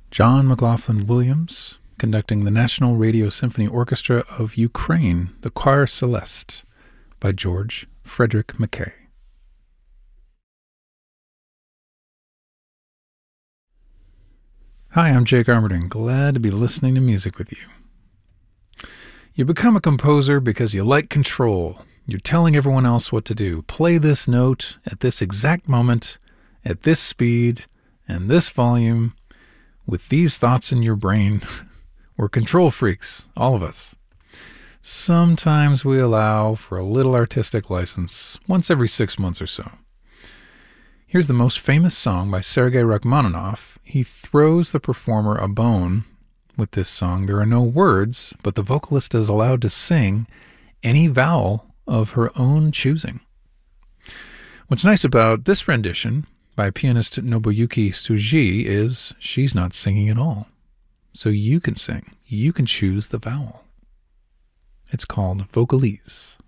John McLaughlin Williams, conducting the National Radio Symphony Orchestra of Ukraine, the Choir Celeste, by George Frederick Mackay. Hi, I'm Jake Armerding, glad to be listening to music with you. You become a composer because you like control. You're telling everyone else what to do. Play this note at this exact moment, at this speed, and this volume, with these thoughts in your brain. We're control freaks, all of us. Sometimes we allow for a little artistic license, once every 6 months or so. Here's the most famous song by Sergei Rachmaninoff. He throws the performer a bone with this song. There are no words, but the vocalist is allowed to sing any vowel of her own choosing. What's nice about this rendition by pianist Nobuyuki Tsuji is she's not singing at all. So you can sing. You can choose the vowel. It's called Vocalise.